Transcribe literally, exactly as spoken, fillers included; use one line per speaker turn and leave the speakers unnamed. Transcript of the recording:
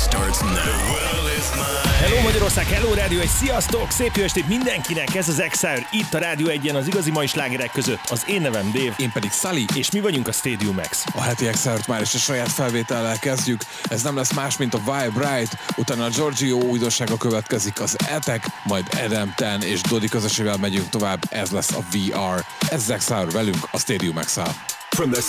starts now. The world is mine.
Hello Magyarország, hello Rádió egy, sziasztok! Szép jó estét mindenkinek, ez az Exile, itt a Rádió egyen az igazi mai slágerek között. Az én nevem Dave.
Én pedig Sully.
És mi vagyunk a Stadium X.
A heti Exile-t már is a saját felvétellel kezdjük. Ez nem lesz más, mint a Vibe Right, utána a Giorgio újdonsága következik, az Attack, majd Adam Ten és Dodi közösével megyünk tovább, ez lesz a vé er. Ez az Exile velünk a Stadium X-el.
From the